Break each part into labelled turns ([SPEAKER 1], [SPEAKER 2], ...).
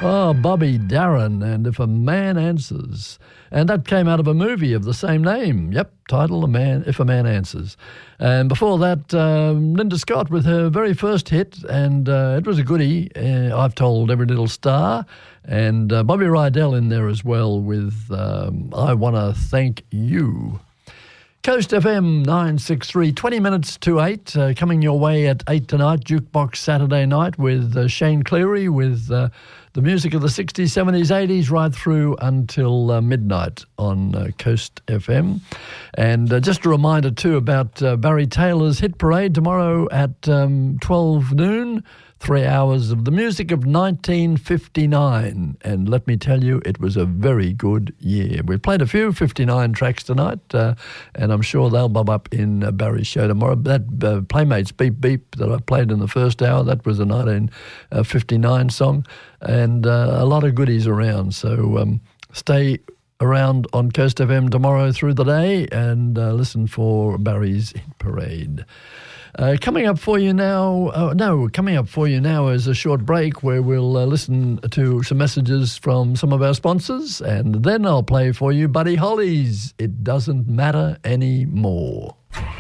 [SPEAKER 1] Oh, Bobby Darin and If a Man Answers. And that came out of a movie of the same name. Yep, title, If a Man Answers. And before that, Linda Scott with her very first hit, and it was a goodie, I've Told Every Little Star. And Bobby Rydell in there as well with I Wanna Thank You. Coast FM 963, 20 minutes to 8, coming your way at 8 tonight, Jukebox Saturday night with Shane Cleary with the music of the 60s, 70s, 80s, right through until midnight on Coast FM. And just a reminder too about Barry Taylor's Hit Parade tomorrow at 12 noon. 3 hours of the music of 1959. And let me tell you, it was a very good year. We played a few 59 tracks tonight, and I'm sure they'll bob up in Barry's show tomorrow. That Playmates Beep Beep that I played in the first hour, that was a 1959 song, and a lot of goodies around. So stay around on Coast FM tomorrow through the day and listen for Barry's Hit Parade. Coming up for you now is a short break where we'll listen to some messages from some of our sponsors, and then I'll play for you Buddy Holly's It Doesn't Matter Anymore.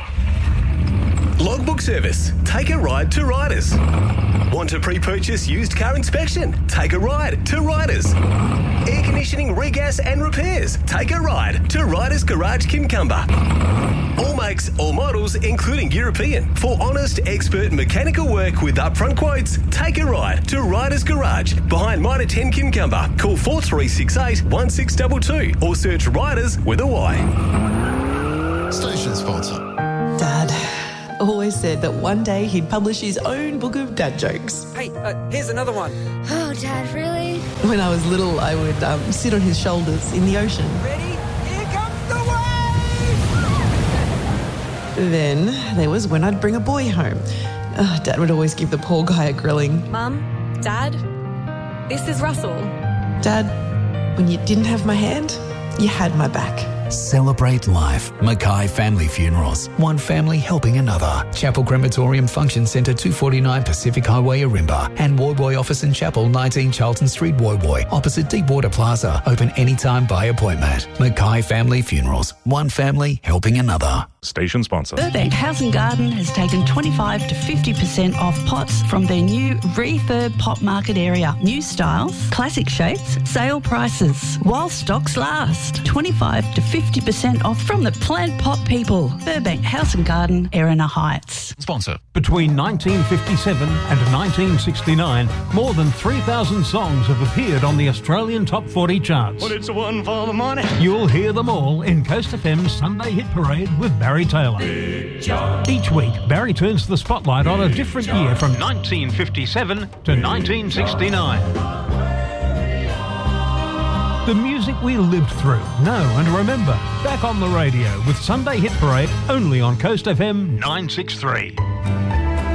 [SPEAKER 2] Logbook Service. Take a ride to Riders. Want to pre-purchase used car inspection? Take a ride to Riders. Air conditioning, regas and repairs? Take a ride to Riders Garage Kimcumber. All makes, all models, including European. For honest, expert mechanical work with upfront quotes, take a ride to Riders Garage behind Mitre 10 Kimcumber. Call 4368 1622 or search Riders with a Y.
[SPEAKER 3] Station sponsor.
[SPEAKER 4] Dad always said that one day he'd publish his own book of dad jokes.
[SPEAKER 5] Hey, here's another one.
[SPEAKER 6] Oh, Dad, really?
[SPEAKER 4] When I was little, I would sit on his shoulders in the ocean.
[SPEAKER 5] Ready? Here comes the wave!
[SPEAKER 4] Then there was when I'd bring a boy home. Dad would always give the poor guy a grilling.
[SPEAKER 6] Mum, Dad, this is Russell.
[SPEAKER 4] Dad, when you didn't have my hand, you had my back.
[SPEAKER 7] Celebrate life. Mackay Family Funerals. One family helping another. Chapel Crematorium Function Centre, 249 Pacific Highway, Arimba. And Woy Office and Chapel, 19 Charlton Street, Woy, opposite Deepwater Plaza. Open anytime by appointment. Mackay Family Funerals. One family helping another.
[SPEAKER 8] Station sponsor.
[SPEAKER 9] Burbank House and Garden has taken 25 to 50% off pots from their new refurb pot market area. New styles, classic shapes, sale prices. While stocks last. 25 to 50% off from the plant pot people. Burbank House and Garden, Erina Heights.
[SPEAKER 8] Sponsor.
[SPEAKER 10] Between 1957 and 1969, more than 3,000 songs have appeared on the Australian Top 40 charts.
[SPEAKER 11] Well, it's a one for the money.
[SPEAKER 10] You'll hear them all in Coast FM's Sunday Hit Parade with Barry Taylor. Each week, Barry turns the spotlight on a different year from 1957 to 1969. The music we lived through, know and remember. Back on the radio with Sunday Hit Parade only on Coast FM 963.